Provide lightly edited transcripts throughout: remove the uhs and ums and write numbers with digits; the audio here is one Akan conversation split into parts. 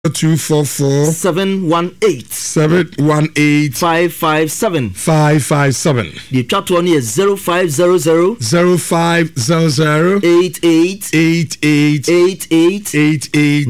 244 718 557 557. The chat one is 0500 0500 88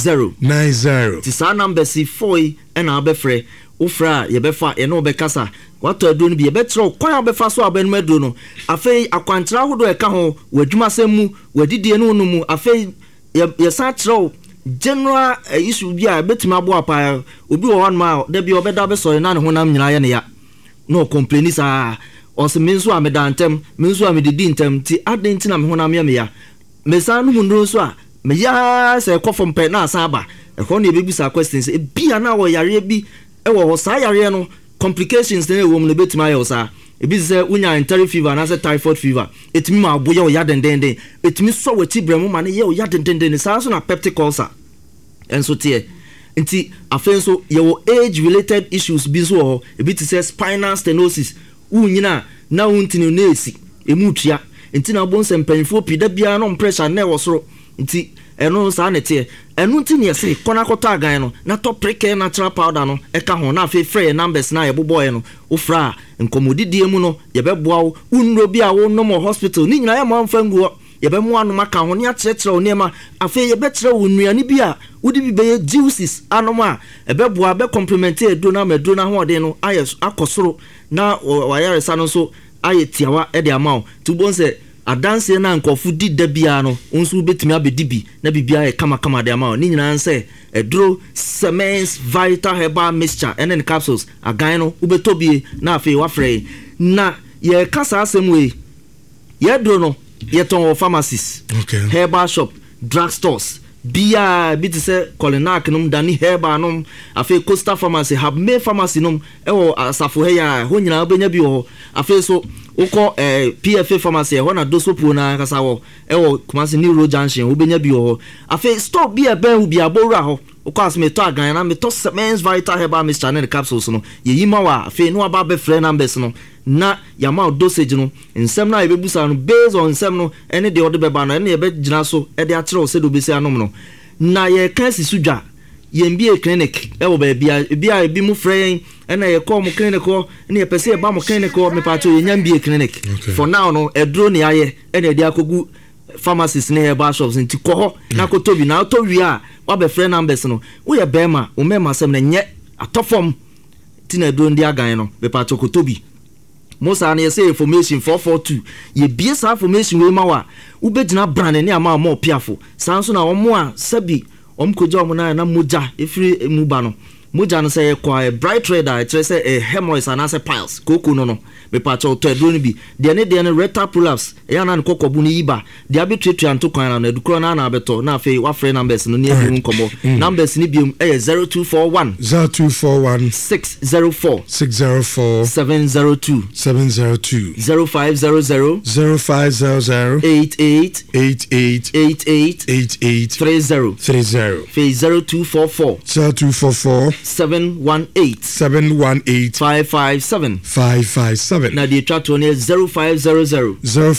90. Tisa number si 4 and abefre ufra yebefa eno bekasa wato adunu bi yebetro kwan abefa so abenu medo no afei akwantra hodo eka ho wadwuma semu wadidie no mu afei yesa tro general issue bia betima abo apa obi wo wan ma da bi obeda be so na ne honam nyina ye ne ya no complain sa osmenso amedantem menso amedidi ntem ti adenti na me honam ye me ya mesa no hunro so a me ya se kofom pe na asa aba e ho ne bebisa questions e bia na wo yare bi e wo sa yare no complications na wo mu betima ye sa ebi se unya enteric fever na se typhoid fever etimi ma aboye o ya dendenden etimi so wati bremu ma ne ye o ya dendenden sa so na peptic ulcer enso tie nti afenso ye wo age related issues bi so ebi ti se spinal stenosis unyina na untini na esi emutua nti na bon sempanfo pida bia no pressure na wo soro nti eno sa na tie enu nti ne se kona kota agan no na to preke natural powder no e ka ho na afi free numbers na ye boboy no ofra nkomodidie mu no ye beboa wo unro bi a wo no mo hospital ni nyina ye mo amfanguo ye be mo anoma ka ho ne akyerɛkyerɛ wo nema afi ye bekyerɛ wo nnuane bi a wodi bi be juices anoma e beboa be complement edo na medo na ho de no aye akosoro na wayare sa no so aye tiawa e de amawo tubon se adanse na nkofu di da bia no onso betimi abedi bi na bibia e kama de amawo ni nyina nse edro Semens Vital Herbal Mixture and capsules agan no ubetobie na afi wafrɛ na ye kasa asemwe ye dro no ye ton pharmacies herbal shop drugstores bia bi te se Kolinak num dani herbal num afi Costa Pharmacy have me pharmacy num ewo asafo he ya ho nyina obenya bi ho afi so uko PFA Pharmacy ho na dosopo na kasa wo ewo Kumasi Neuro Junction obenya bi ho afi stop bi e ben bi abora ho uko asmeto agan na meto Semens Vital Herbal Mixture and capsules no ye yima wa afi no aba be frɛ numbers no na yama dosage no nsem na ebebusa no based on nsem no ene de odebeba no ene ebe gina so e de akyerɛ se do besi anom no na ye kan sisudwa ye mbie clinic e wo ba bia ebi mu frɛ ene ye call mu clinic ho ene ye pese e ba mu clinic ho me pato ye nyambie clinic for now no edro ne aye ene de akogu pharmacies ne herbal shops nti ko ho na kotobi na to wi a wa be frɛ numbers no wo ye bema o mema sem na nye atofom ti na edro ndi agan no be pato kotobi Mosa na say information 442 ye bie sa information we ma wa ubegina brand ne ama mo piafo sanso na omo a sabi omkoja omo na moja efiri muba no moja no say kwa bright red a tire say hemorrhoids and as piles koko no me pa cho to edro ni bi de ne rectal prolapse ya na nkokobu ni yiba de abetwetu anto kwan na edukro na abeto na afi wa free numbers no ne ehun nkomo numbers ni biom 0241 604 702 0500 88 30 0244 718 557 na the chat on 0500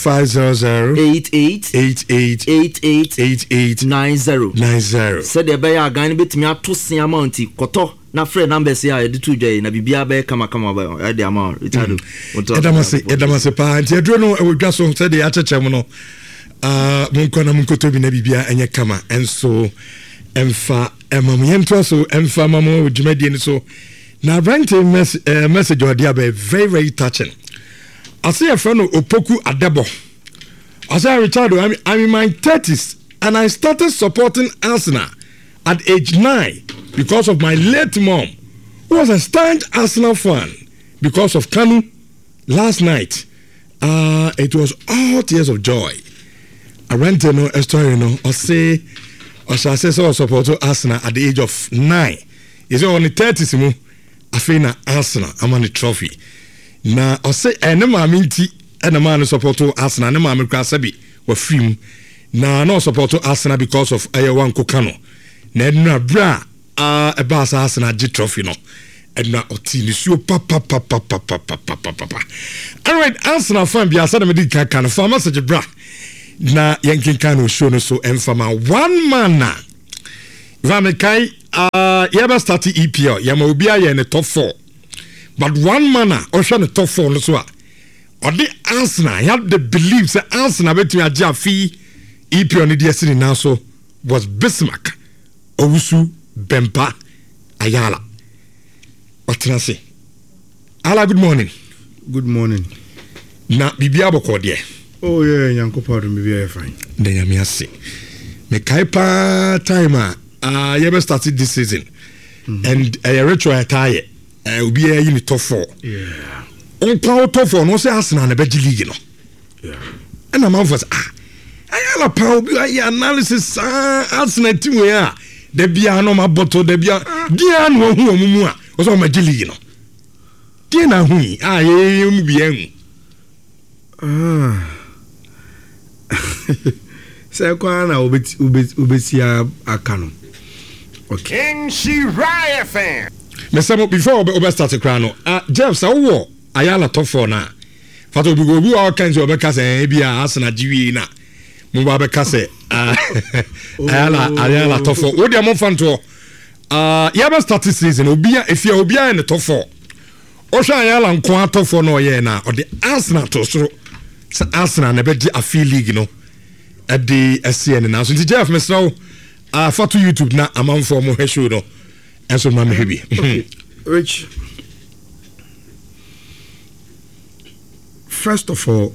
88 90 said the buyer again betimi atosi amount koto na free numbers ya editu dwai na bibia be kama ba the amount retado edamase pa anti edro no ewodwa so said the achechem no munkona munkotobi na bibia enye kama enso emfa emamyento so emfa mamo dwumadi ni so na ranting message or dia be very touching. I say a friend Opoku Adebo. I say Richard, I'm in my 30s and I started supporting Arsenal at age 9 because of my late mom, who was a staunch Arsenal fan because of Kanu. Last night, it was all tears of joy. I ran to know a story, I shall say so support Arsenal at the age of 9. Is only 30s. I feel na Arsenal I'm on the trophy na I say ene ma minti ene ma no support Arsenal ene ma me kwa sabi wa film na no support Arsenal because of ayewan kokano na enu abra e ba Arsenal G trophy no enu oti ni suo pa. Alright, Arsenal fan bi asa na me di kan fa message bra na yankin kan o show no so emfama one man na Vamekai yaba start EPL yama obi aye ne top 4 but one man o hwe ne top 4 no so a odi Arsenal had the belief say Arsenal betumi agya fi EPL ne dia sini na so was Bismarck Owusu Bempa Ayala Otrase Ala good morning na bibia boko de oh yeah Nyankopɔn bibia fine de nyame ase me kai pa time you started this season and a retro attire will be in the top 4 on power top 4 no say Arsenal na beji league no and am for ayala power be analysis Arsenal team we are de bia no ma bottle de bia dia no hu omumu a o so ma beji league no dia na hu ye mu bia hu say kwa na obetia akano. Okay. Shiraya fan. Before we start the crown, Jeff, so Ayala top 4 na. Fato bi go bi all kinds of beka say bia Arsenal GV na. Mo ba beka say Ayala top 4. Wo dia mo fan to ya start the season obia efia obia in the top 4. O sha Ayala nko top 4 no ye na o de Arsenal to so Arsenal na be di afi league no. At the SCN now. So Jeff Mesno for to YouTube na amount for more show no. And so mama heavy. Rich. First of all,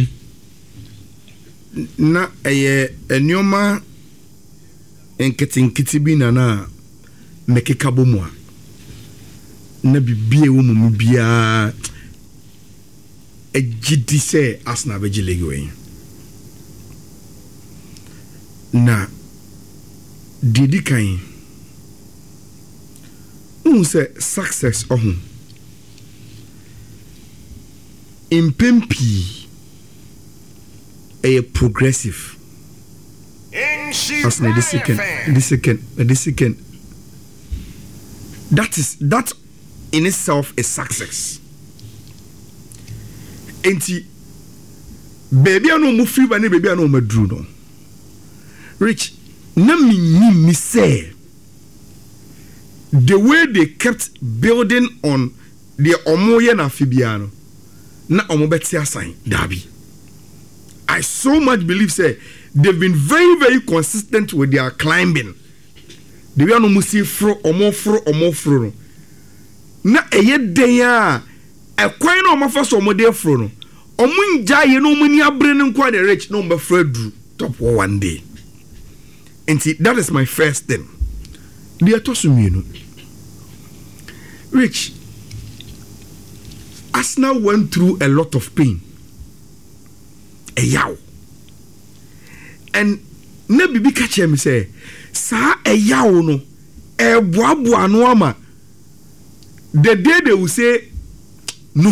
na nyoma enketi bi na mekeka bomu na bibie wo mu bia ejidi se Arsenal be league we na didi kan say success in pempi a progressive as this second that in itself is success enti baby anu mu free ba ne baby anu madru no Rich na me say the way they kept building on the omoye na fibiano na omobeti assign dabi. I so much believe say they've been very very consistent with their climbing. The way no musi fro omo na eye den ya ekwan na omo faso omo de fro no omo nja ye no omo ni abre ne nkwa the Rich no omo fro dru top one day. And see, that is my first thing. They are tossing Rich, Arsenal went through a lot of pain. A yaw. And na bibi catch him say, sa a yaw no, a boabua no ama. The day they will say, no.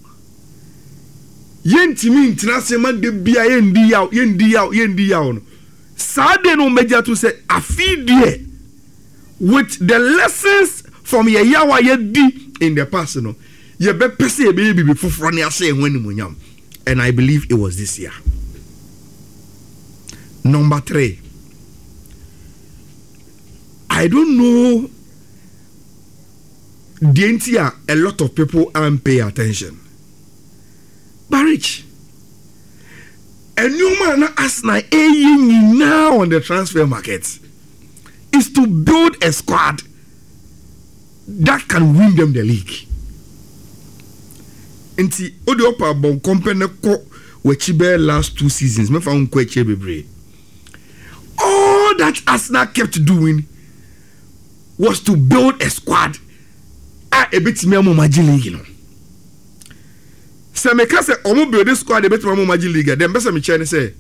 Yenti mi intinase man de bia yendi yaw no. Sade no media to say afidie with the lessons from ye yawa ye di in the past no ye be pese ye be bibi foforo ne ase ehwan nimunyam and I believe it was this year. Number 3, I don't know the entire a lot of people aren't pay attention but Rich a new man Arsenal now on the transfer market is to build a squad that can win them the league. Enti Odiopa bon company ko wechibe last 2 seasons me fa unko echebebre. All that Arsenal kept doing was to build a squad a bit me mo magi league no. Se me ka se omo build this squad a bit me mo magi league dem be se me chene say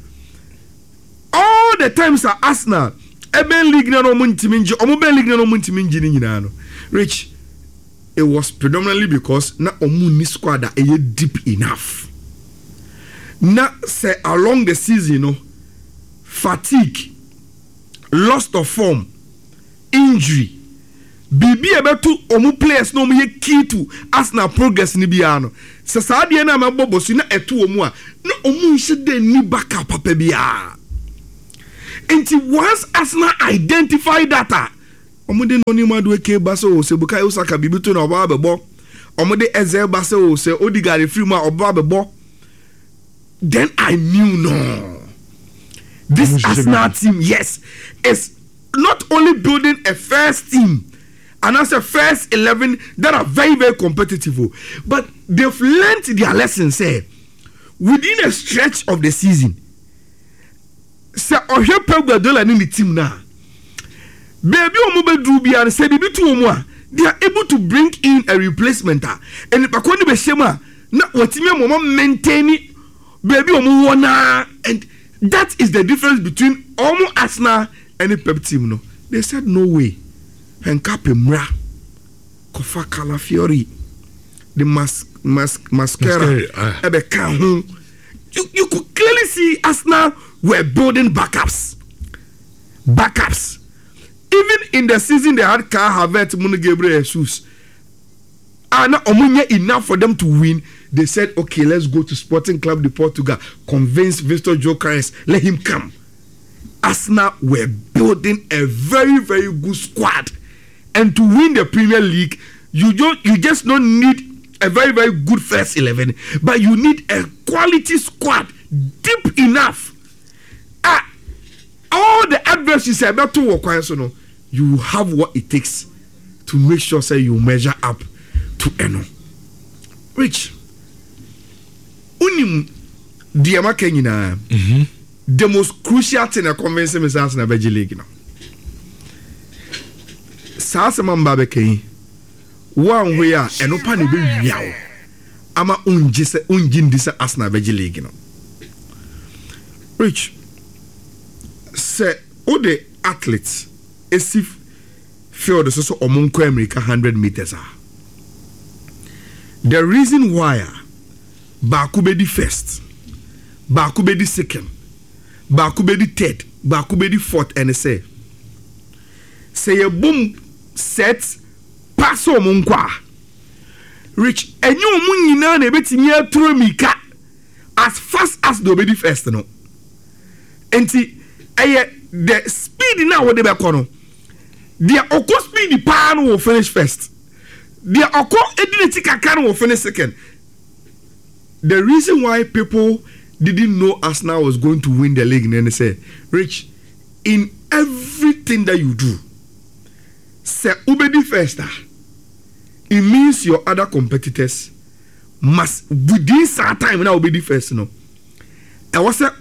all the times at Arsenal eben league na no ntimi nji omo ben league na no ntimi nji ni nyina no. Rich, it was predominantly because na omo ni squad that is deep enough. Na say along the season, you know, fatigue, loss of form, injury, bibi ebetu omo players no me key to Arsenal progress ni bia no. Se sa de na mabobo su na etu omo a na omo nse de ni backup papa bia. once Arsenal identify data, omode no ni madu eke baso se Bukayo Saka bibitu na oba bebo, omode Eze baso se Odegaard free ma oba bebo. Then I knew no. This Arsenal team, yes, is not only building a first team and as a first 11 that are very, very competitive, but they've learned their lessons. Within a stretch of the season, say Pep Guardiola in the team now. Baby, say they are able to bring in a replacement. And according to Shema, not what you maintain. Baby, and that is the difference between Arsenal and the Pep team. No, they said no way. And Capemra, Kofa Calafiori, the mascara, you could clearly see Arsenal were building backups. Even in the season, they had Kai Havertz, Mune Gabriel Jesus. And enough for them to win. They said, okay, let's go to Sporting Club de Portugal, convince Victor Gyökeres, let him come. Arsenal were building a very, very good squad. And to win the Premier League, you just don't need a very, very good first 11, but you need a quality squad, deep enough. All the adverts you say about to work, you have what it takes to make sure say you measure up to Eno. Rich. Unim diama kenyina. The most crucial thing I convince me is Arsenal Belgian League now. Sasa mamba beke one way eno pa ne be wiawo ama unjindisa Arsenal Belgian League now. Rich say all the athletes esif field so omonko America 100 meters are. The reason why Bakubedi first, Bakubedi second, Bakubedi third, Bakubedi fourth, and say a boom set pass on Rich and you munina ne beti near through mika as fast as the obedi first no. And the speed now what they be kono. The oko speed pan will finish first. The oko edinetika can will finish second. The reason why people didn't know Arsenal was going to win the league, and they say, Rich, in everything that you do, say Ubedi first, it means your other competitors must within some time now Ubedi first. No, I was a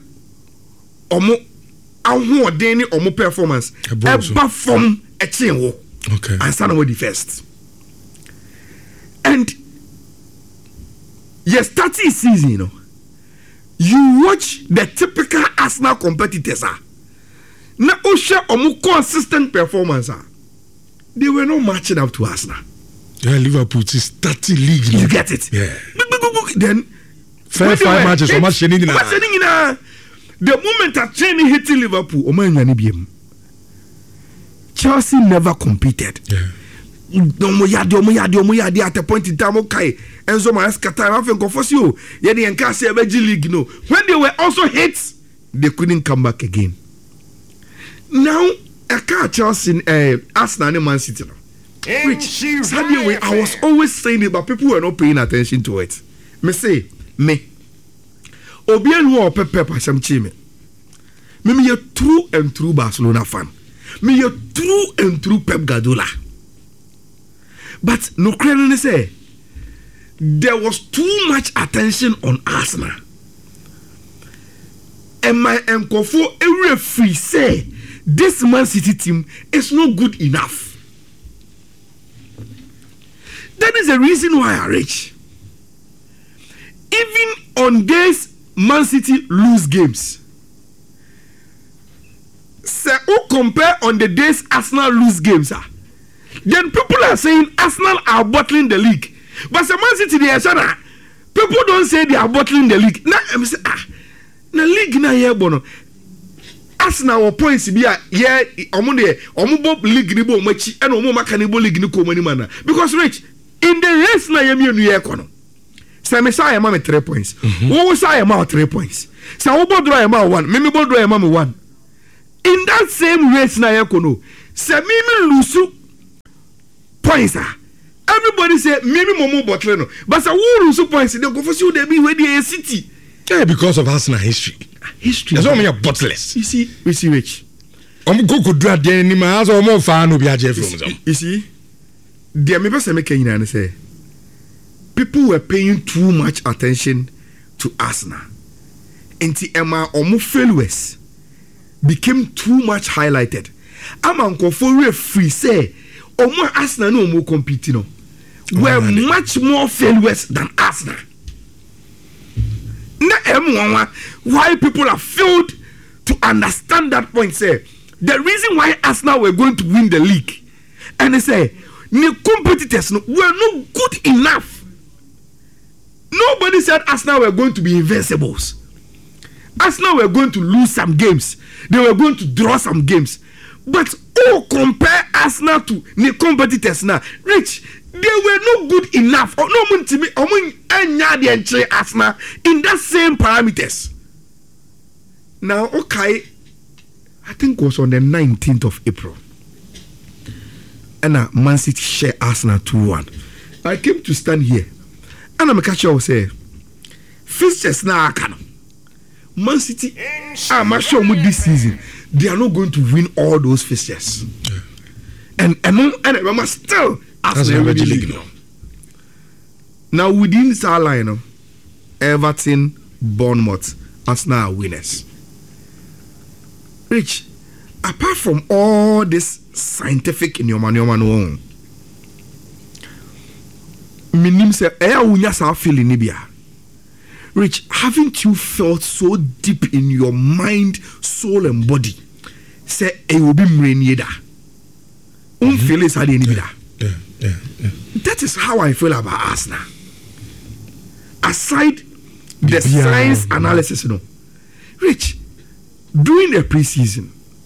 omo performance from a chain. Okay, and stand with the first. And yes, 30 season, you know. You watch the typical Arsenal competitors now Osha omu consistent performance they were not matching up to Arsenal. Yeah, Liverpool is 30 league. You get it? Yeah. Then 5 matches. The moment that training hitting Liverpool, Chelsea never competed. Yeah. Omo at a point in time, okay. Enzo Maresca time, I think of you. Yedi and Cassie League, no. When they were also hits, they couldn't come back again. Now, a car Chelsea, Arsenal and Man City. Which, sadly, I was always saying it, but people were not paying attention to it. Me say, me. Obian wo Pepe Sam Chime. Me a true and true Barcelona fan. Me a true and true Pep Guardiola. But no credit say there was too much attention on Arsenal. And my Nkofo every free say this Man City team is not good enough. That is the reason why I reach. Even on days Man City lose games. Say who compare on the days Arsenal lose games then people are saying Arsenal are bottling the league. But the Man City, people don't say they are bottling the league. Now, I'm saying, the league na here, bono. Arsenal points be yeah, omo league ni bo machi, and omo makanibo league ni ko mani mana. Because Rich, in the race na yemi new year kono. Say me say am 3 points. Wo say am 3 points. Say wo bodro am 1, me bodro am 1. in that same race na yakono say me lose points everybody say me momo bottle no but say who lose points they go for you they be where the city because of Arsenal history that's why we are bottleless you see rich go do at the any man so mo fa no be aje from them you see there me person make Kenya say people were paying too much attention to Arsenal until Emma omo failures became too much highlighted. I'm for free say omo Arsenal no omo competing no were much more failures than Arsenal. Na M1 why people have failed to understand that point say the reason why Arsenal were going to win the league and they say the competitors were not good enough. Nobody said Arsenal were going to be invincibles. Arsenal were going to lose some games. They were going to draw some games. But compare Arsenal to the competitors now. Rich, they were not good enough. Or no one to me, Arsenal in that same parameters. Now, okay, I think it was on the 19th of April. And Man City share Arsenal 2-1. I came to stand here. And I'm catch you say, fixtures now can Man City. I'm sure this season they are not going to win all those fixtures. Yeah. And remember still Arsenal league now within this line, Everton, Bournemouth, Arsenal are winners. Rich, apart from all this scientific in your man. Minim say unya sa feeling nibia. Rich, haven't you felt so deep in your mind, soul and body? Say will be mrenida. Feel is nibida. Yeah. That is how I feel about Arsenal. Aside the science analysis, Rich, during the preseason,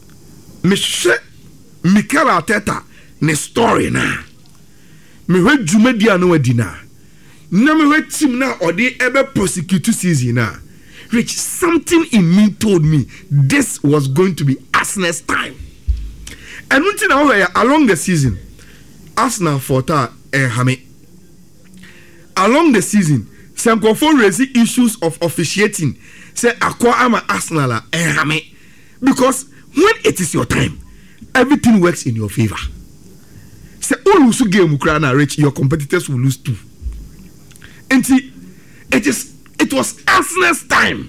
Mikel Arteta ne story na. Me we jumedia no adina na me we team na odi ebe prosecute season na Rich, something in me told me this was going to be Arsenal's time. And until now along the season Arsenal fought Hame along the season some confirm raise issues of officiating say akwa ama Arsenal Hame because when it is your time everything works in your favor. Say all lose game Rich, your competitors will lose too. And see, it was Arsenal's time.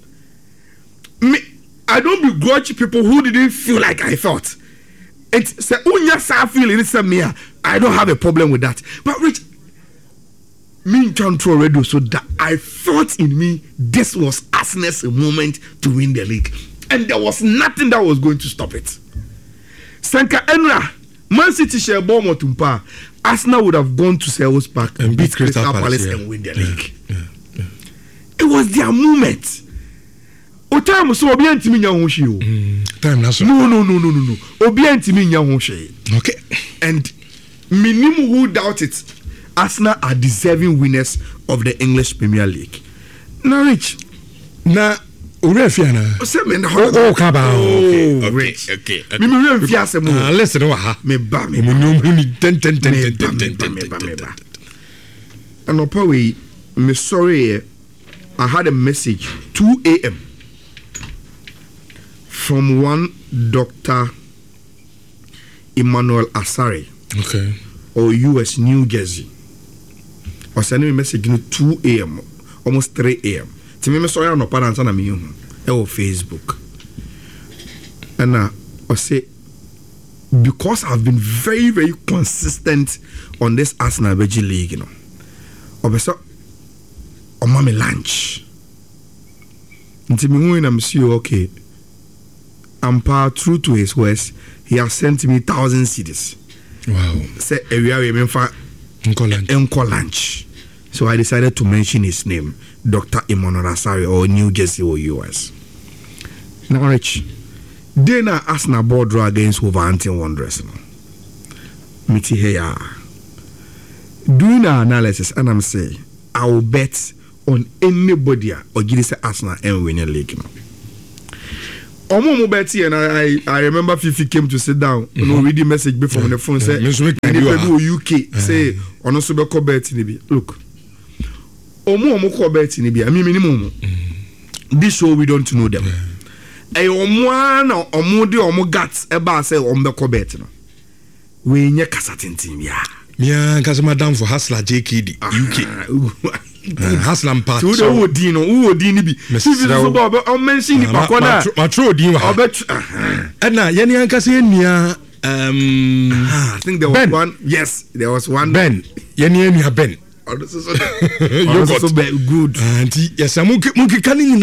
I don't begrudge people who didn't feel like I felt. It's say feeling I don't have a problem with that. But Rich, me control radio so that I felt in me this was Arsenal's moment to win the league. And there was nothing that was going to stop it. Sanka Enra Man City share Bournemouth tumpa. Arsenal would have gone to Selhurst Park and beat Crystal Palace and win the league. Yeah. It was their moment. Time so obi antimi nya ho hwe time na so. No. Obi antimi nya ho hwe. Okay. And minimum who doubt it, Arsenal are deserving winners of the English Premier League. Now Rich, na Urefiana. Oh, Kaba. Okay. Me refia se mo. Listen wa. Me ba. And opaway, me sorry, I had a message 2 a.m. from one Dr. Emmanuel Asare. Okay. Or US New Jersey. I sent me a message 2 a.m. almost 3 a.m. To me, sorry, no parents on me on Facebook. And I say, because I've been very, very consistent on this Arsenal Veggie League, I said, on my lunch. And me when I'm sure, okay, I'm true to his words, he has sent me 1,000 CDs. Wow. Say, we are even for lunch. So I decided to mention his name, Dr. Emmanuel Asare, or New Jersey or US. Now, Rich, then I asked a board draw against Wolverhampton Wanderers. Miti here. Doing our analysis, and I'm saying, I will bet on anybody or give us Arsenal and win a league. Omo Betty and I remember Fifi came to sit down. You know, read the message before on the phone. Say, UK say, on also be call Betty nibi. Look, Omo call Betty nibi. I mean minimum. This show we don't know them. Omo de omo guts eba say omo call Betty no. We nye kasatintim ya. Mia kasa madam for Hustler JKD UK. Hustler part. Tu do odi no, odi ni bi. Fifi so ba o mention ni pakona. Matro odi wa. Na yeni ankasa enua I think there was Ben. One. Yes, there was one. Ben. Yeni enua Ben. So good. Auntie, yes, munki kani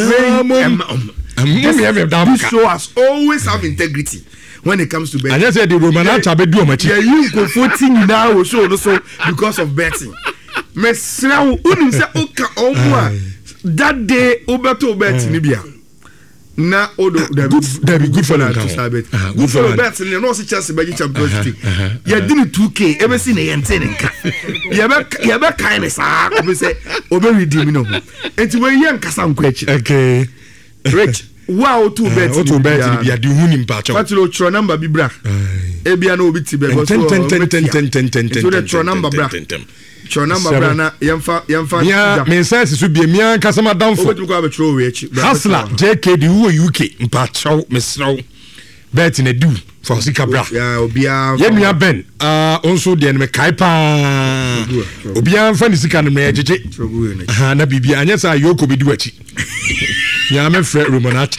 na this show has always have integrity when it comes to betting. I just said the Roman Acha be do machi. Yeah, you go 14 now show also because of betting. Mesra unim say oka omwa that day obeto bet ni bia. Na odo that be good for them to start bet. Good for betting no see Chelsea be Champions League. Ya dini 2K ever see na yente nka. Ya be kind sa obe say obe redeem no. Enti we yen kasa nkwachi. Okay. Rich. Wow, to bet to bet bia di huni mpacho. Fatilo tro number bi bra. E bia na obi ti be go so. 10 so the tro number bra. Tro number bra na yemfa ya me sense so bia mia kasama down for. Obi ko be tro we echi. Hustler JKD who UK mpacho mesraw. Bet na do for sika bra. Ya obia. Yemia Ben onso de me kai pa. Obia mfa ni sika no me jeje. Na bibia anya sa yoko bi du achi. Ya me frɛ Romanat.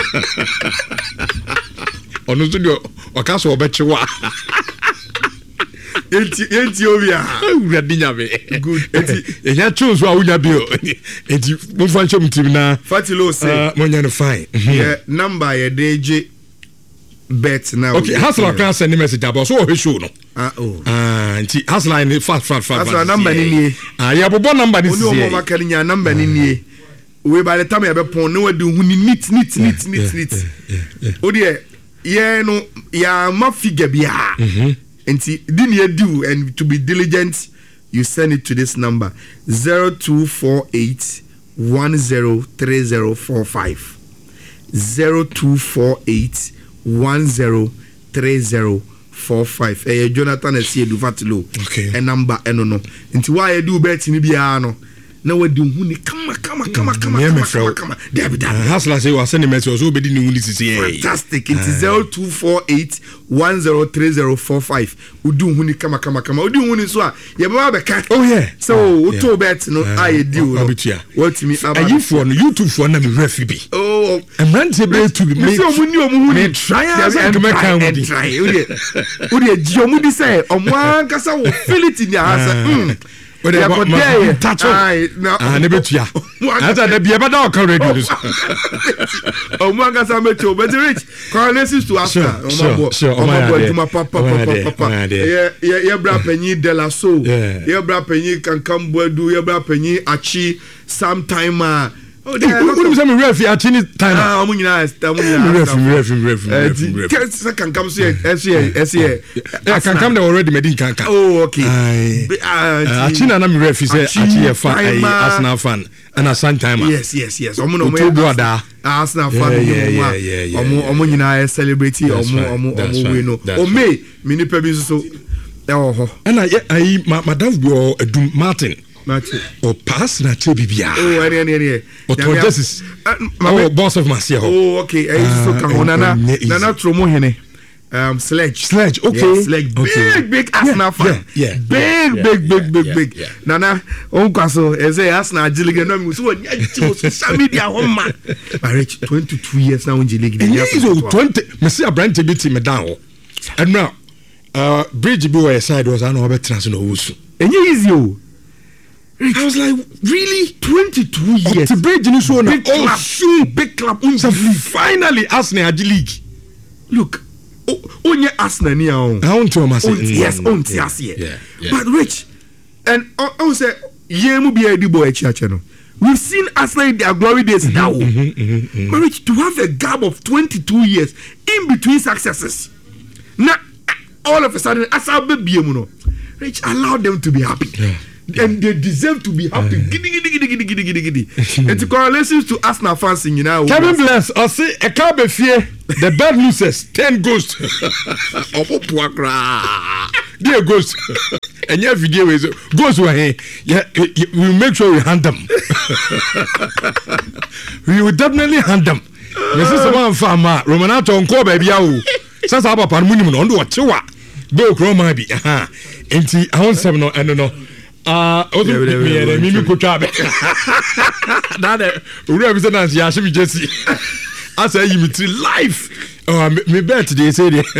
Ono so de okaso obeche wa. Enti obia. Ura dinya me. Good. Enti enya choose wa unya bi o. Enti mo fa nchom tim na. Fatilo say. Mo nya no fine. Yeah, number ye DJ bet now. Okay, Hustler can send message about so we show no. Enti Hustler ni fast. Hustler number ni nie. Ya bobo number ni. Oni o mo makali nya number ni nie. We by the time you be pon no we do huni neat. Odi ye no ya ma figure bia. Enti din ye do and to be diligent you send it to this number 0248 103045 0248 103045 Jonathan Esi Edufatilo okay number eno no enti why you do bet ni bia no na we do huni kama David Hustler say was send message so be di ni huni sisi fantastic it is 0248 103045 udu huni kama udu huni so a ye ba be ka oh yeah so uto bet no I do no what me ayi for no YouTube for na me refi bi oh emrante be to be me so omuni me try and try odi ji omudi say omo ankasa wo feel it in your hands nebetua ata da bia bada o kan radio this o mo anga sa mecho but rich correlations to after o mo papa ye bra panyi de la so ye bra panyi kankam boadu ye bra panyi achi sometime what do you say me refi achi ni time omo nyina refi can come see can they already made in kanka oh okay achi na me refi say achi ye fan Arsenal fan and a sun timer yes omo no Arsenal fan omo nyina celebrate omo we no o me mini pebi so and I madam go Edum Martin or pass na bibia oh any or justice boss of Marcia oh okay so kan nana tromo hene Sledge okay yeah, Sledge big Arsenal fan big nana on kwaso say Arsenal jilige no me so won social media homa marriage 22 years now in jilige and is 20 me see a brand to beat me down and now bridge be where side was I know about trans no wusu and easy o I was like, really? 22 years. To bridge in this one, big club. Finally, Arsenal the league. Look, onye Arsenal ni aon. I want to yes, on yeah. But Rich, and I say, ye mu be a dibo echiache no. We've seen Arsenal in their glory days now. But Rich, to have a gap of 22 years in between successes, now all of a sudden, Arsenal be no. Rich, allow them to be happy. and they deserve to be happy. Giddy. And to correlations to Arsenal fans in Kevin Bless, I say a car be fear. The bad losers 10 ghosts. Dear ghosts. And your video is ghosts were here. Yeah, we'll make sure we hand them. We will definitely hand them. This is one farmer. Romanato on call baby. Since I have a panmunium on what you are. Go Roma be. Enti I want some no, I don't know. Mimi Kuchabe. That representatives Yashibi Jesse. I say you meet life. Oh, me bet they say it.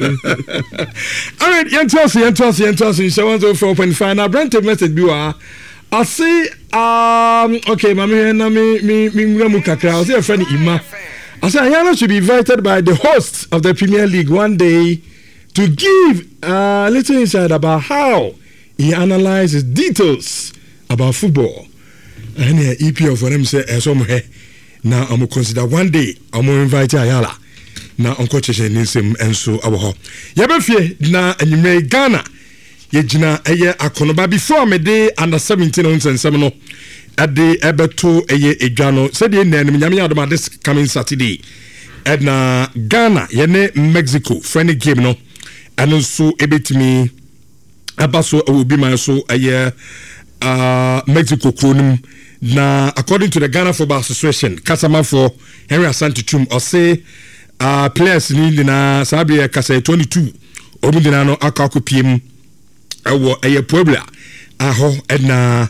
All right, Yentosi. So 104.5. Now, Brent message you are. I say, okay, Mami, me kakra. I say a friend Ima. I say Ayana should be invited by the hosts of the Premier League one day to give a little insight about how he analyzes details about football. And the EP of them say, now I'm consider one day I'm invite Ayala. Now Uncle Cheshe Nisim and so our Yabafie na anime Ghana. Yejina eye akonoba before me day under 17 on semino at the ebeto eye edwano said the name nyame adoma this coming Saturday. Edna Ghana yene Mexico friendly game no and so ebetimi abaso will be my so eye Mexico kronum. Now, according to the Ghana Football Association, Kasama for Henry Asante Chum, or say players need na Sabia Kasa 22, Obindano Akaku PM, a Puebla, Aho, Edna,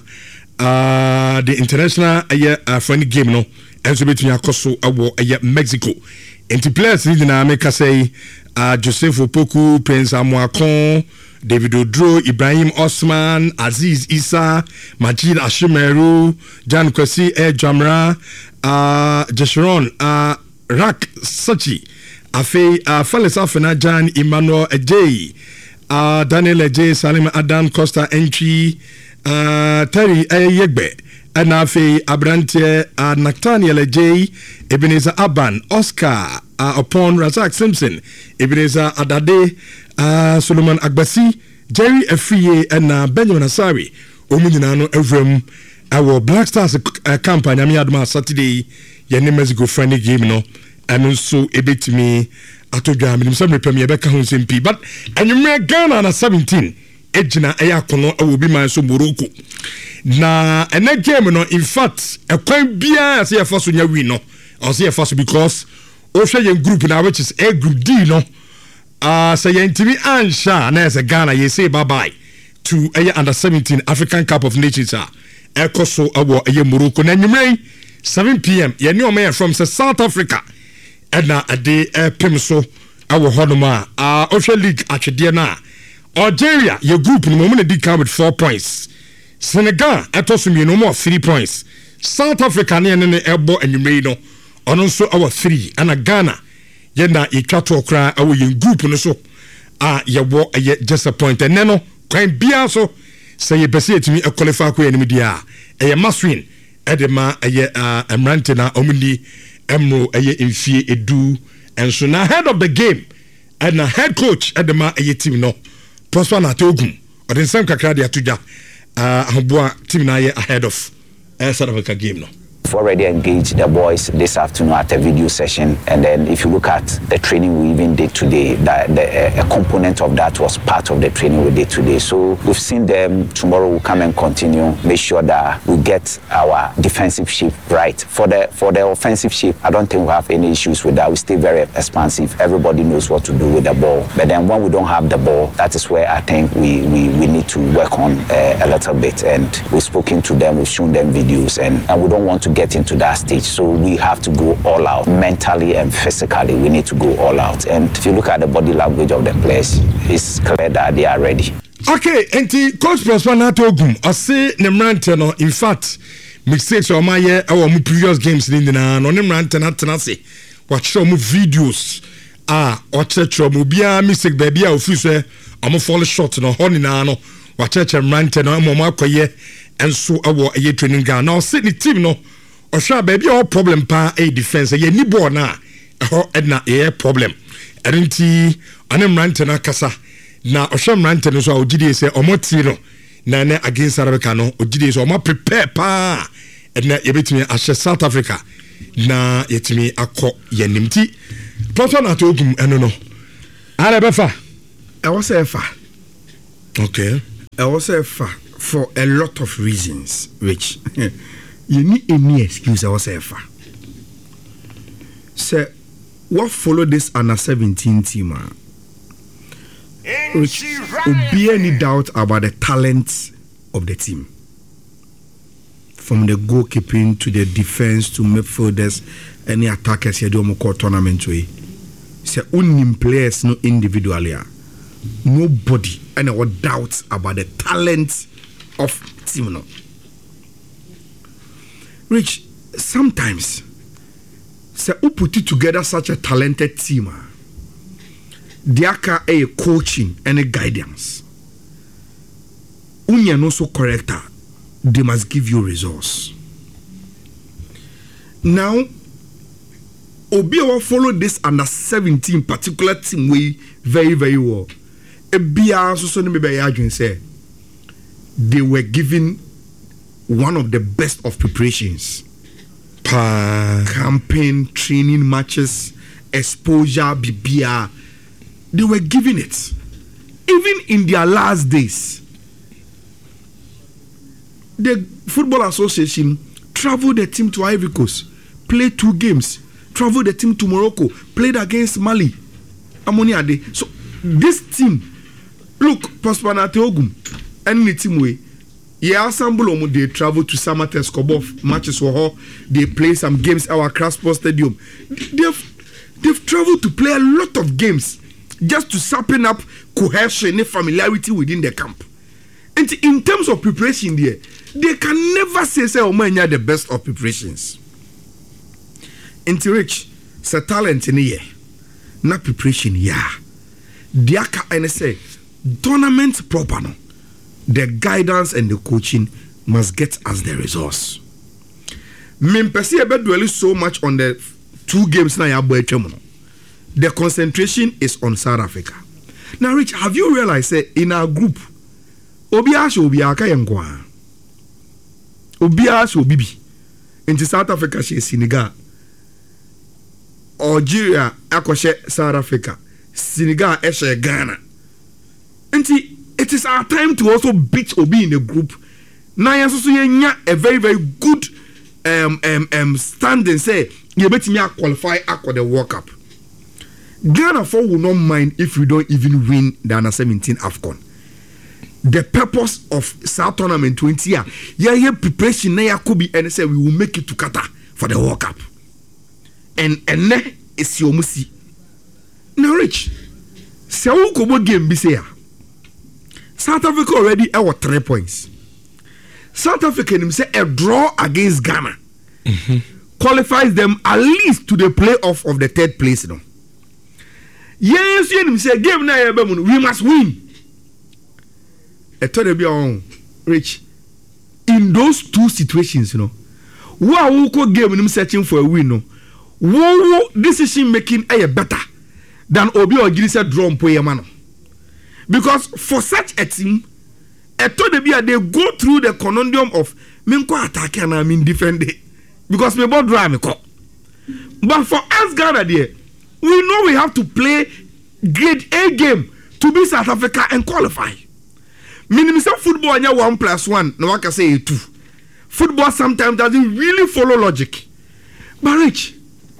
the international friendly game, no, and so between Akoso, a Mexico. And the players need na America say Joseph Opoku, Prince Amuakon, David Odro, Ibrahim Osman, Aziz Issa, Majid Ashimeru, Jan Kwesi Jamra, Jesharon, Rak Sachi, Afe, Falesa Fenajan, Emmanuel Ejay, Daniel Ejay, Salim Adam Costa Entry, Terry Yegbe, and Afe Abrante, Nathaniel Ejay, Ebenezer Aban, Oscar, upon Razak Simpson, Ebenezer Adade, Solomon Agbasi, Jerry Efriye, and Benjamin Asari, Ominano Evrim, our Black Stars campaign, Amiadma Saturday, Yene Mexico friendly game, no, and also a bit to me, Atogam, some Premier Becca Hunsimpi, but and you may Ghana na 17, Ejina Ayakono, I will be my so Morocco. Na, and that game, no, in fact, a quite beer, I see a first when you win, no, I'll see a first because Australian group now, which is A group D, no. Say TV Ansha na as a Ghana you say bye bye to a under 17 African Cup of Nations Ekoso awo a Morocco na nyumre 7 p.m. ye new man from South Africa and na a day pimso awo honoma Ocean League atwede na Algeria your group no moment did come with 4 points. Senegal etoso no more 3 points. South Africa na ne ebo anyumre no ono so awo 3 and a Ghana yenda ikwato kra awo yen group no so yewo just a point and no kwan bia so say bese etimi qualify ko enimi dia maswin edema emrante na omuni emro emfie edu and so na head of the game and na head coach edema team no Prosper na Togum or den sam kakra dia tuja ahoboa team na ahead of South Africa game no. We've already engaged the boys this afternoon at a video session, and then if you look at the training we even did today, a component of that was part of the training we did today. So we've seen them. Tomorrow we'll come and continue, make sure that we get our defensive shape right. For the offensive shape, I don't think we have any issues with that. We stay very expansive. Everybody knows what to do with the ball. But then when we don't have the ball, that is where I think we need to work on a little bit. And we've spoken to them, we've shown them videos, and we don't want to get into that stage, so we have to go all out mentally and physically. We need to go all out, and if you look at the body language of the players, it's clear that they are ready. Okay, and Coach Prosper Natogum, I say Nemrante no. In fact, mistakes on my our previous games in the no Nemrante Natanase. Watch some videos. Watch some bia mistake baby. I feel say I'm fall short no honey na no. Watch Nemrante no mama koye. And so our training ground now. Sit the team no. Or sure baby all problem pa a defense. Ye ni bo na. Edna a problem. Edinti anem rante na kasa. Na Osham rante no so ojidi say omoti no. na against South Africa no ogide so ma prepare pa na yebetimi ahye South Africa na yetimi akọ yanimti Pastor na to ogum eno no ara befa I was a fa. Okay. I was a fa for a lot of reasons, Rich. You need any excuse. I was a fa. So, what follow this under 17 team? Rich, would be any doubt about the talent of the team, from the goalkeeping to the defense to midfielders, any attackers you do more tournament way. So, only players no individually. Nobody any what doubts about the talent of team no. Rich, sometimes say who put it together such a talented team, there can a coaching and a guidance. Unya no so correct, they must give you results. Now, Obi will follow this under 17 particular team way very, very well. Say they were given one of the best of preparations. Campaign, training matches, exposure, BBR. They were given it. Even in their last days. The Football Association traveled the team to Ivory Coast, played 2 games, traveled the team to Morocco, played against Mali. Amoniade. So this team, look, Paspanate Ogum, and the team way. Yeah, assemble they travel to Samates Kobov matches for they play some games at our Crossport Stadium. They've traveled to play a lot of games just to sharpen up cohesion and familiarity within the camp. And in terms of preparation there, they can never say oh man, you're the best of preparations. Into Rich, say talent in the year, not preparation, yeah. Diaka and say tournament proper no. The guidance and the coaching must get us the resource. Mimpesi ebe dwell so much on the 2 games na ya boy twem no. The concentration is on South Africa. Now Rich, have you realized in our group obi asho obi aka yenkwa. Obi asho bibi. Into South Africa she Senegal. Algeria akoshe South Africa. Senegal eshe Ghana. Enti it is our time to also beat Obi in the group. Now you also a very, very good standing say you bet me qualify for the World Cup. Ghana will not mind if we don't even win the under 17 AFCON. The purpose of South Tournament 20 year, yeah, preparation na Yakubi and say we will make it to Qatar for the World Cup. And ne is your musi. Now Rich, say who go game be say South Africa already have 3 points. South Africa say a draw against Ghana qualifies them at least to the playoff of the 3rd place. No. Yes, you say game na we must win. A third be on Rich. In those 2 situations, you know, who game searching for a win. No, who decision making a better than Obi or Gilisa draw on man. Because for such a team, they go through the conundrum of Minko attack and I mean defend it. Because we both drive. But for us, Ghana, there, we know we have to play grade A game to beat South Africa and qualify. Meaning, football and 1+1, no one can say 2. Football sometimes doesn't really follow logic. But Rich,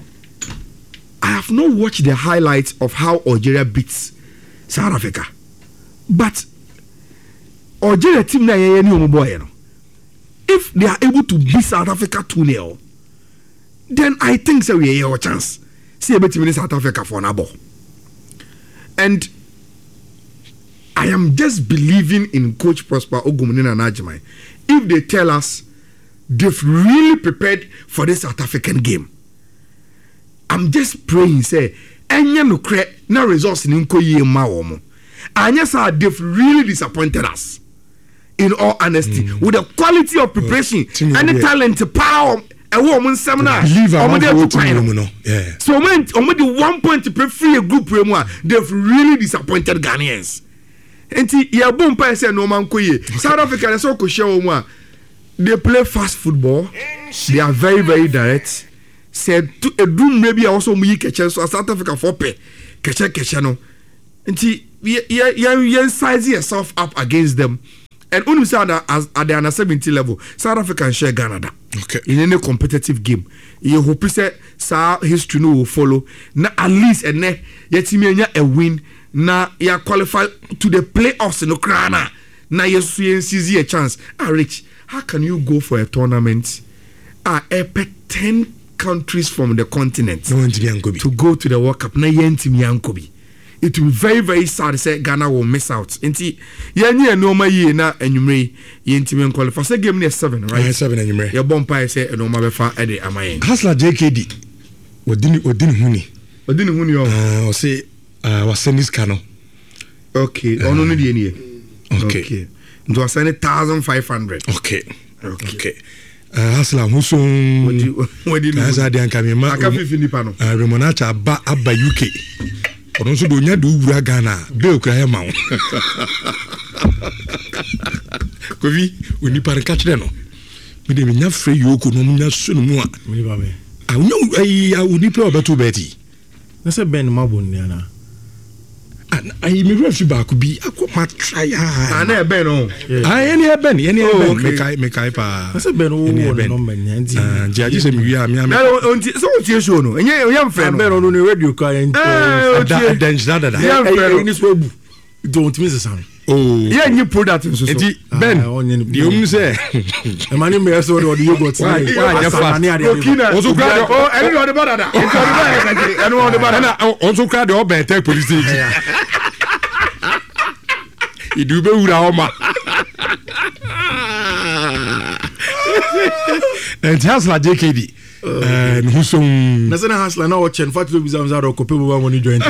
I have not watched the highlights of how Algeria beats South Africa. But Algeria team na if they are able to beat South Africa 2-0, then I think so we have a chance. See a bit in South Africa for an ball. And I am just believing in Coach Prosper Ogumnina Najimai. If they tell us they've really prepared for this South African game, I'm just praying, say, enya no kre na results in nkoye ma wo. And yes, they've really disappointed us. In all honesty, with the quality of preparation and the talent, power, a woman seminar. So when only 1 point to play free a group, they've really disappointed Ghanaians. Enti ya bompa say no man koye. South Africa so ko share omo. They play fast football. They are very very direct. Said to a doom maybe also mu keche so South Africa for pay. Keche no. Enti you size yourself up against them. And when we say at the under 17 level, South Africa can share Ghana. Okay. In any competitive game. You hope say history no will follow. Na at least and ne yetimi a win. Na ya qualify to the playoffs in Ukraine. Na you see a chance. Rich, how can you go for a tournament? 10 countries from the continent to go to the World Cup. Na yentimi yankobi. It will be very very sad to say Ghana will miss out. Inti yenye enoma ye na enyumre yentimi qualify. Say game near 7, right? 7 enyumre. Your bompa say enoma befa ede amaye. Hustler JKD. Odini huni. Odini huni o. O say wasendis kano. Okay. Ono ni die ni. Okay. Ndo asane 1500. Okay. Hustler husun. Wadi ni. Asa de anka me ma. Aka fifi ni pa no. Remonacha abba UK. Ono so do nya do wura Ghana be okra he ma wo kovi oni par catch no me de nya free yoko no nya so no mu a me ba me oni play obeto beti na se ben mabon ni ana me ref ba ko bi akoma try na ben no any me kai pa na se ben wo no man nti jaji se mi wi am onti so onti show no enye yam fe no ben no ni radio ka yen ni so bu don't miss the sound you product so ben the om say e mani me so do yogurt why ya fa onso kra any no de badada any no de badada onso kra de obete police station idube wura oma and Hustler JKD and whosom na Hustler na watching fatu bizam za ro kope bo money joint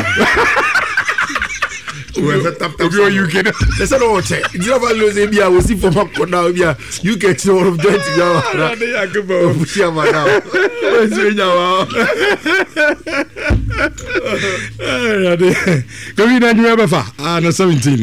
we tap you can let's not watch it you never lose bia we see for now bia you get one of joint ya dey yakubo pushia ma now we see nyawa Kovi na nyua befa na 17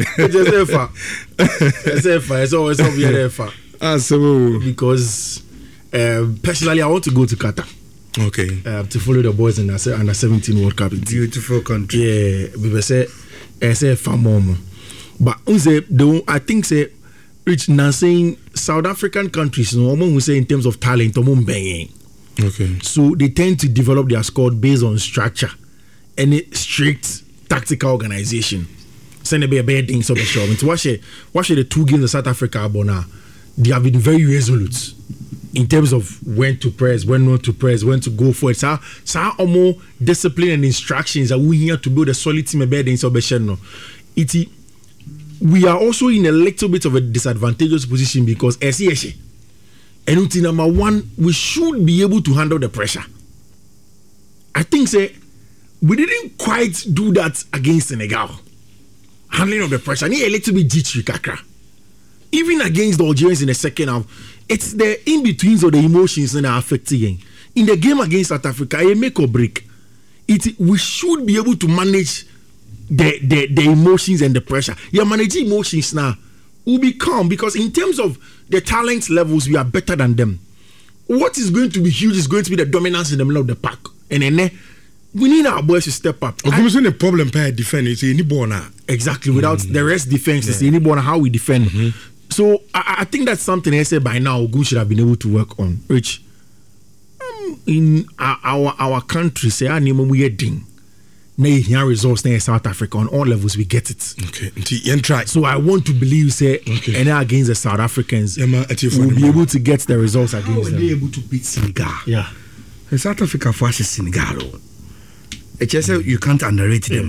it's always be there fa so because personally I want to go to Qatar. Okay. To follow the boys in the under 17 World Cup. Beautiful country. Yeah, we say far more. But I think say rich now saying South African countries no one who say in terms of talent okay. So they tend to develop their squad based on structure and a strict tactical organization. Send a bad things of the show. Watch the 2 games of South Africa Abona. They have been very resolute in terms of when to press, when not to press, when to go for it. So more discipline and instructions are we here to build a solid team about the we are also in a little bit of a disadvantageous position because and number one, we should be able to handle the pressure. I think we didn't quite do that against Senegal. Handling of the pressure, need a little bit jittery kakra. Even against the Algerians in the second half, it's the in-betweens or the emotions that are affecting. In the game against South Africa, a make or break. We should be able to manage the emotions and the pressure. You're managing emotions now. We'll be calm because in terms of the talent levels, we are better than them. What is going to be huge is going to be the dominance in the middle of the pack. And then we need our boys to step up. The problem by defend is any born exactly without the rest defense is any born how we defend. So I think that's something I said by now Ogun should have been able to work on. Which in our country say our name we ding. Now results in South Africa on all levels we get it. Okay. So I want to believe say and against the South Africans we'll be able to get the results against them. Be able to beat Senegal. Yeah. In South Africa versus Senegal. It's just you can't underrate them.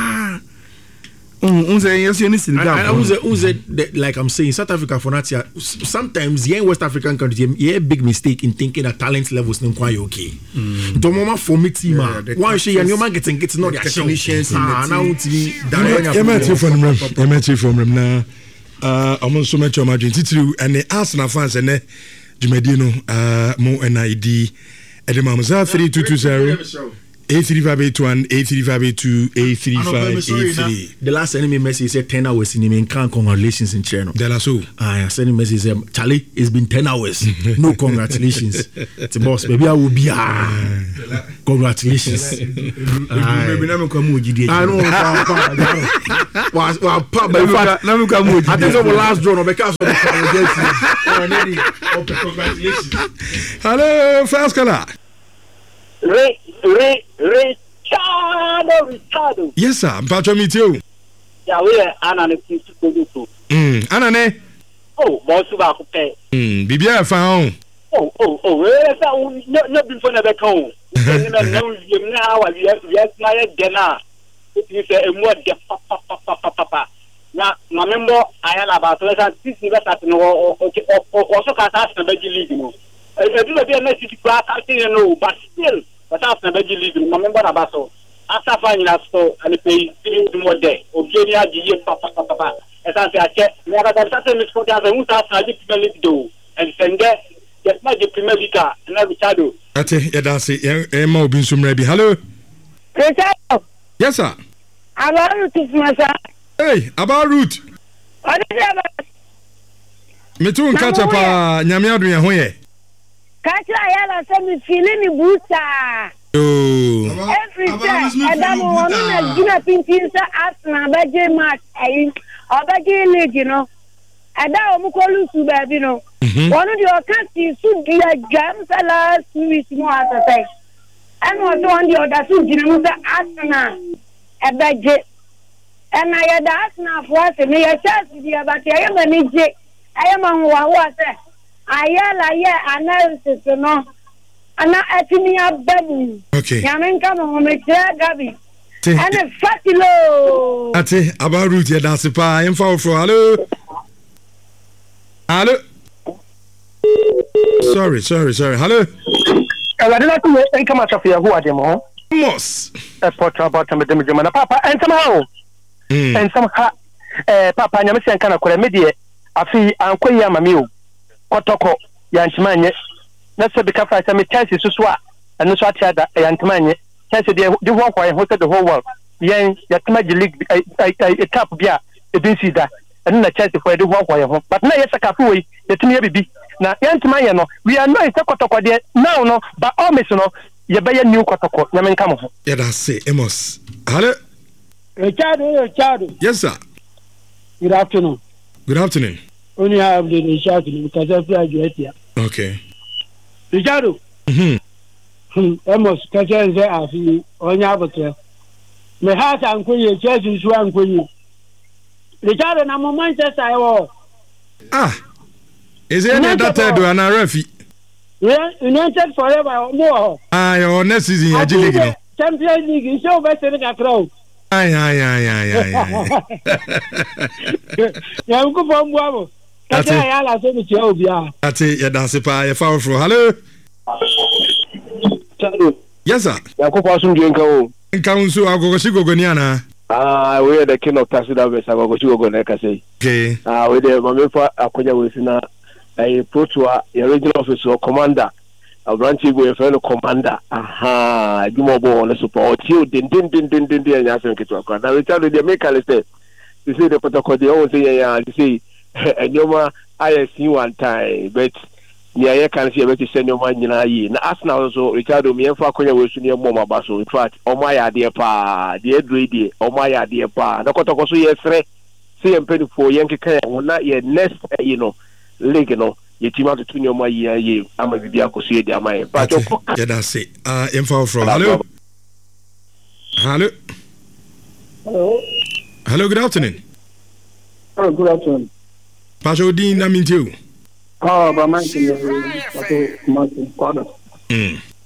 Like I'm saying, South Africa for that sometimes in West African countries, a big mistake in thinking that talent levels not quite okay. The moment for me team, why should you man getting not the technicians from him now. I'm so much of my dream and the Arsenal fans and Jumadino more NID at the Mamza 3220. A3581, A3582, A3583. The last enemy message said 10 hours in him. Congratulations in Cherno. De la so. I sent a message said, Charlie, it's been 10 hours. No congratulations. It's boss, maybe I will be. Congratulations. I know. I think the last draw because congratulations. Hello, first caller. Ricardo. Yes, sir. Mpacho meet you. Yeah, we are Anna Neto. Anna ne? Oh, Bosuba Coupe. Bibia found. Where's not before never come? Now, yes, my dinner. You say a more papa. Now, my member, I am about this is that no, also can't ask the Beji League. I do not be a message to class, I think you know, but still, but after the Beji League, my member Abaso, after finding us so and pay 3 more day, or Junior G. Papa. As I say, I check, never got certain misfortunes and who has to do, and send that, get my Premier League, and every shadow. I tell you, that's it. Emma bin Sumrebi. Hello. Yes, sir. About Ruth, my son. Hey, about Ruth. What is it? Me too, catch up, Nyamia doing a hoye. Catch I have a feeling booster. Every day, I don't want to give a pinch as my budget match, or budget league, you know. I don't want to baby, you know. One of your countries should be a jam salad, sweet more as a say. And also on the other two, you know, the asana, a budget. And I had asked now for us, and I said, but I am an idiot. I am on what was it. I analysis, you know. And now at me up baby. Okay. Yamin come on, make Gabi. And a fatty low. Ate, about Ruth, yeah, that's a pie. I'm for hello. Hello. Sorry. Hello. I did not do any come out of here. Who are them all? Moss. A portrait about them, Papa, and somehow. And somehow, Papa, and I'm kind of media. I feel I'm quite yammy. Kotoko, Yanchmanye. That's because I am a chance to swap. And that's what I had Yanchmanye. Chance the walk I hosted the whole world. Yang, Yatmaji League, a cup beer, a busy that. And a chance for the walk I home. But now, yes, a cafe, the Timmy. Now, Yanchmanye, we are not a Kotoko there now, no, but almost no, you buy a new Kotoko. Yaman come home. Yeah, that's it, Amos. Hello. Richard. Yes, sir. Good afternoon. Good afternoon. Only have the Richard because I feel you here. Okay. Richard. Amos, Kajan, I feel on your avatar. My heart and queen, church is one queen. Richard and I'm a Manchester. Ah, is there any data do an RFI? Yeah, United forever or more. Your next season, you're dealing. Champions League is so better than a crowd. Aye. Yeah, I'm good from Bravo. That's it. Yeah, that's a pie. Hello. Yes, sir. Yakopasun Genko. Council, I'll go to Goniana. We are the king of taxi drivers. I will go to Goneka. Okay. With the Mamefa Akoya Wisina, a Protua, the regional officer, commander, a branch with a fellow commander. Aha, you more on the support. You didn't, and I think it was. Now, we tell you the American state. You see the protocol, they always say, yeah, you see, and you I see one time, but. Yeah, I can see a better send your money now. Ask now also, Ricardo, me and Fakoya will soon your mama basso. In fact, oh my idea, pa, dear Drady, oh my idea, pa. The Kotokosu, yes, say and penny for Yankee Kaya will not yet nest, you know, leg, you know, you team out between your money and you. I'm a Bibiaco, see it, my. But yeah, that's it. Info from hello. Hello, good afternoon. Oh, good afternoon. Pacho Dean, I mean, too. Oh, but Martin,